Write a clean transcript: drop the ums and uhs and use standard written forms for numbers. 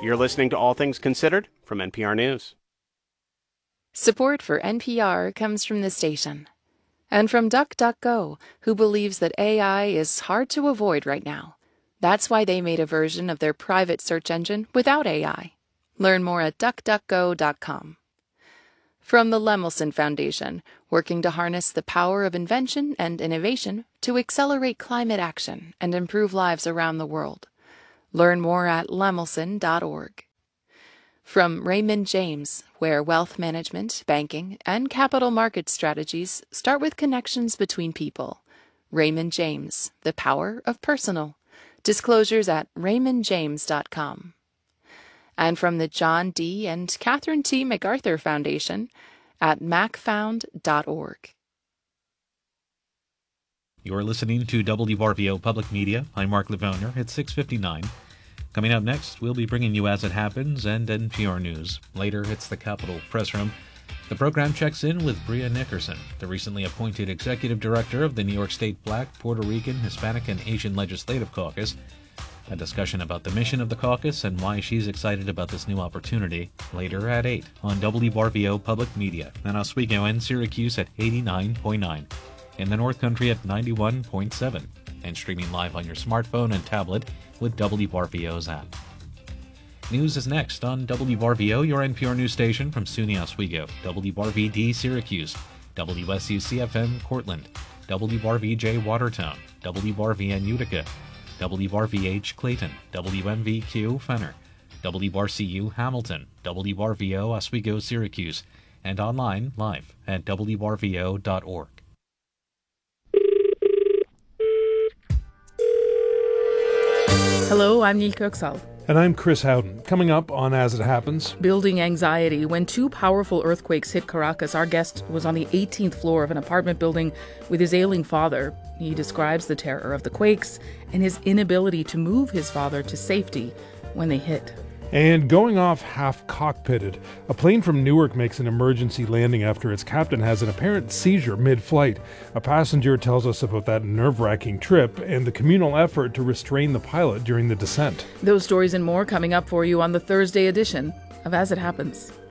You're listening to All Things Considered from NPR News. Support for NPR comes from the station and from DuckDuckGo, who believes that AI is hard to avoid right now. That's why they made a version of their private search engine without AI. Learn more at duckduckgo.com. From the Lemelson Foundation, working to harness the power of invention and innovation to accelerate climate action and improve lives around the world. Learn more at lemelson.org. From Raymond James, where wealth management, banking, and capital market strategies start with connections between people. Raymond James, the power of personal. Disclosures at raymondjames.com. And from the John D. and Catherine T. MacArthur Foundation at macfound.org. You're listening to WRVO Public Media. I'm Mark Livoner. It's 6:59. Coming up next, we'll be bringing you As It Happens and NPR News. Later, it's the Capitol Press Room. The program checks in with Bria Nickerson, the recently appointed executive director of the New York State Black, Puerto Rican, Hispanic, and Asian Legislative Caucus. A discussion about the mission of the caucus and why she's excited about this new opportunity. Later at 8 on WRVO Public Media and Oswego in Syracuse at 89.9. In the North Country at 91.7. And streaming live on your smartphone and tablet with WRVO's app. News is next on WRVO, your NPR news station from SUNY Oswego, WRVD Syracuse, WSUCFM Cortland, WRVJ Watertown, WRVN Utica, WRVH Clayton, WMVQ Fenner, WRCU Hamilton, WRVO Oswego Syracuse, and online live at WRVO.org. Hello, I'm Neil Kirksall. And I'm Chris Howden. Coming up on As It Happens. Building anxiety. When two powerful earthquakes hit Caracas, our guest was on the 18th floor of an apartment building with his ailing father. He describes the terror of the quakes and his inability to move his father to safety when they hit. And going off half-cockpitted, a plane from Newark makes an emergency landing after its captain has an apparent seizure mid-flight. A passenger tells us about that nerve-wracking trip and the communal effort to restrain the pilot during the descent. Those stories and more coming up for you on the Thursday edition of As It Happens.